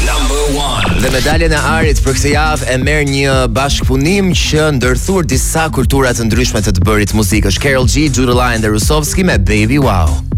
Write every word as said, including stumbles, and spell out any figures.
Number one. Dhe medaljen e Arit për këtë javë e merr një bashkëpunim që ndërthur disa kultura të ndryshme të të bërit muzikësh. Karol G, Jude Line dhe Rusovski me Baby Wow.